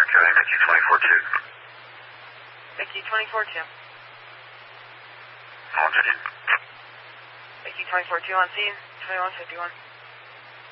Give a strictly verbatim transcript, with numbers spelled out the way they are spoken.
County, Mickey twenty-four two. Mickey twenty-four two. On to you. Mickey twenty-four two on scene, twenty-one fifty-one.